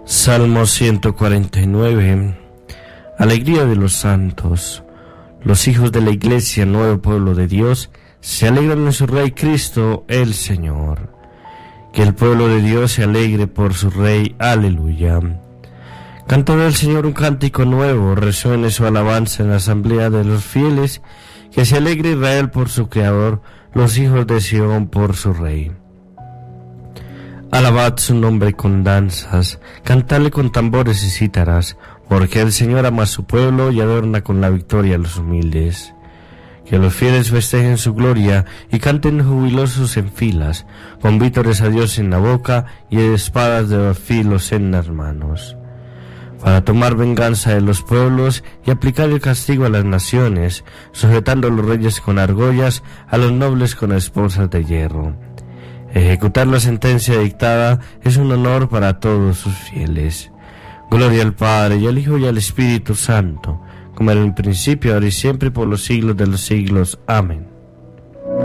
Salmo 149. Alegría de los santos. Los hijos de la Iglesia, nuevo pueblo de Dios, se alegran en su Rey Cristo el Señor. Que el pueblo de Dios se alegre por su Rey. Aleluya. Cantaré al Señor un cántico nuevo, resuene su alabanza en la asamblea de los fieles. Que se alegre Israel por su Creador, los hijos de Sión por su Rey. Alabad su nombre con danzas, cantadle con tambores y cítaras, porque el Señor ama a su pueblo y adorna con la victoria a los humildes. Que los fieles festejen su gloria y canten jubilosos en filas, con vítores a Dios en la boca y espadas de dos filos en las manos. Para tomar venganza de los pueblos y aplicar el castigo a las naciones, sujetando a los reyes con argollas, a los nobles con esposas de hierro. Ejecutar la sentencia dictada es un honor para todos sus fieles. Gloria al Padre, y al Hijo, y al Espíritu Santo, como era en el principio, ahora y siempre, por los siglos de los siglos. Amén.